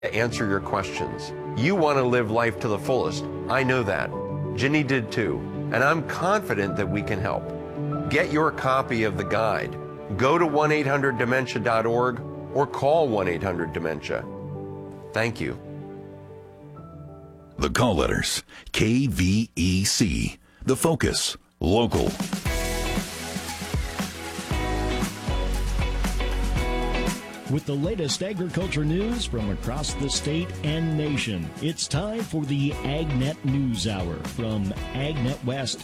to answer your questions. You want to live life to the fullest. I know that. Ginny did too. And I'm confident that we can help. Get your copy of the guide. Go to 1-800-DEMENTIA.org or call 1-800-DEMENTIA. Thank you. The call letters, KVEC. The Focus, local. With the latest agriculture news from across the state and nation, it's time for the AgNet News Hour from AgNet West.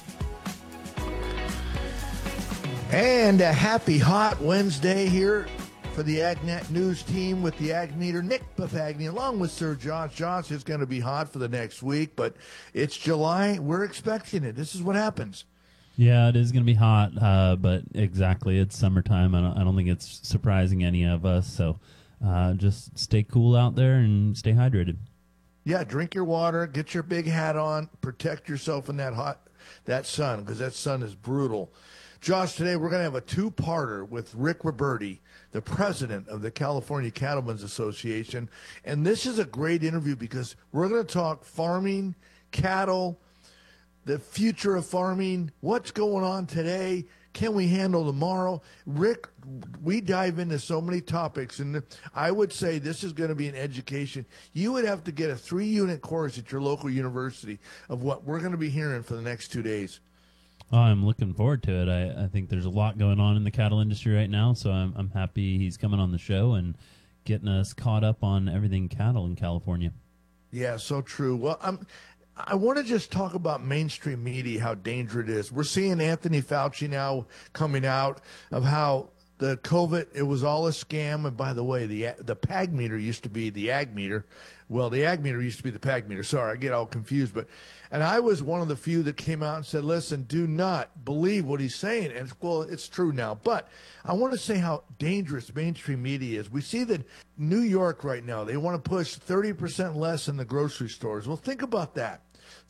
And a happy hot Wednesday here for the AgNet News team with the Ag Meter, Nick Papagni, along with Sir Josh. Josh is going to be hot for the next week, but it's July. We're expecting it. This is what happens. Yeah, it is going to be hot, but exactly, it's summertime. I don't think it's surprising any of us, so just stay cool out there and stay hydrated. Yeah, drink your water, get your big hat on, protect yourself in that sun, because that sun is brutal. Josh, today we're going to have a two-parter with Rick Roberti, the president of the California Cattlemen's Association, and this is a great interview because we're going to talk farming, cattle, the future of farming, what's going on today, can we handle tomorrow? Rick, we dive into so many topics, and I would say this is going to be an education. You would have to get a 3-unit course at your local university of what we're going to be hearing for the next 2 days. Oh, I'm looking forward to it. I think there's a lot going on in the cattle industry right now, so I'm happy he's coming on the show and getting us caught up on everything cattle in California. Yeah, so true. Well, I want to just talk about mainstream media, how dangerous it is. We're seeing Anthony Fauci now coming out of how the COVID, it was all a scam. And by the way, the PAG meter used to be the Ag meter. Well, the Ag meter used to be the PAG meter. Sorry, I get all confused. And I was one of the few that came out and said, listen, do not believe what he's saying. And, well, it's true now. But I want to say how dangerous mainstream media is. We see that New York right now, they want to push 30% less in the grocery stores. Well, think about that.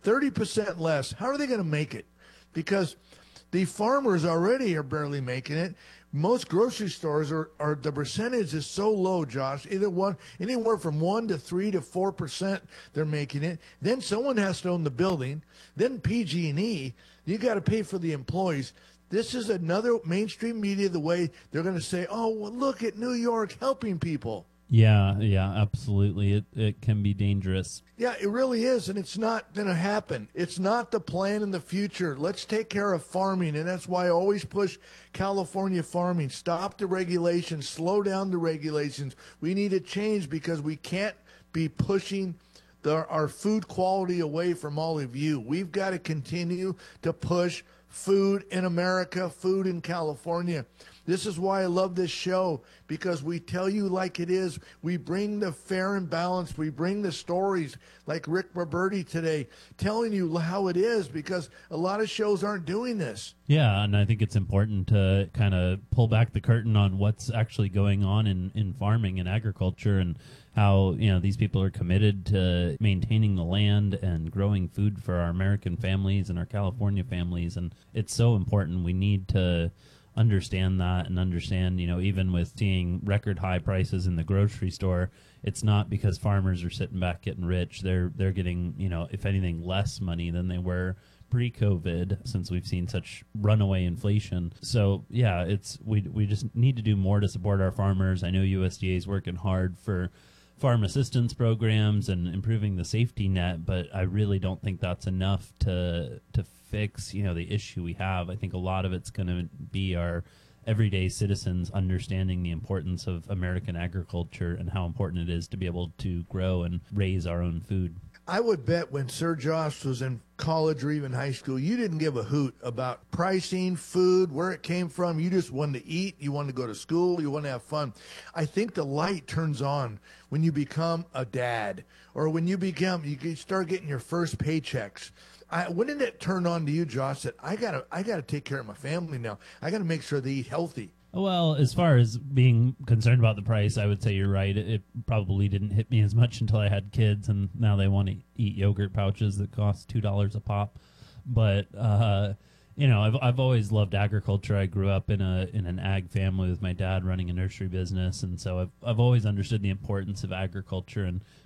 30% less. How are they going to make it? Because the farmers already are barely making it. Most grocery stores are the percentage is so low, Josh. Anywhere from 1 to 3 to 4% they're making it. Then someone has to own the building. Then PG&E. You got to pay for the employees. This is another mainstream media, the way they're going to say, oh, well, look at New York helping people. Yeah, absolutely. It can be dangerous. Yeah, it really is, and it's not going to happen. It's not the plan in the future. Let's take care of farming, and that's why I always push California farming. Stop the regulations. Slow down the regulations. We need to change because we can't be pushing our food quality away from all of you. We've got to continue to push food in America, food in California. This is why I love this show, because we tell you like it is. We bring the fair and balanced. We bring the stories like Rick Roberti today, telling you how it is, because a lot of shows aren't doing this. Yeah, and I think it's important to kind of pull back the curtain on what's actually going on in farming and agriculture, and how, these people are committed to maintaining the land and growing food for our American families and our California families. And it's so important. We need to understand that, and understand, even with seeing record high prices in the grocery store, it's not because farmers are sitting back getting rich. They're getting, if anything, less money than they were pre-COVID, since we've seen such runaway inflation. So yeah, we just need to do more to support our farmers. I know USDA is working hard for farm assistance programs and improving the safety net, but I really don't think that's enough to fix, the issue we have. I think a lot of it's going to be our everyday citizens understanding the importance of American agriculture and how important it is to be able to grow and raise our own food. I would bet when Sir Josh was in college or even high school, you didn't give a hoot about pricing, food, where it came from. You just wanted to eat. You wanted to go to school. You wanted to have fun. I think the light turns on when you become a dad, or when you start getting your first paychecks. When did it turn on to you, Josh, that I gotta take care of my family now? I got to make sure they eat healthy. Well, as far as being concerned about the price, I would say you're right. It probably didn't hit me as much until I had kids, and now they want to eat yogurt pouches that cost $2 a pop. But I've always loved agriculture. I grew up in an ag family with my dad running a nursery business, and so I've always understood the importance of agriculture. And